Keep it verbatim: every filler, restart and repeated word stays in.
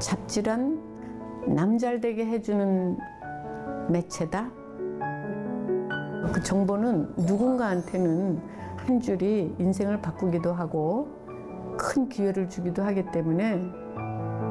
잡질한 남 잘되게 해주는 매체다. 그 정보는 누군가한테는 한 줄이 인생을 바꾸기도 하고 큰 기회를 주기도 하기 때문에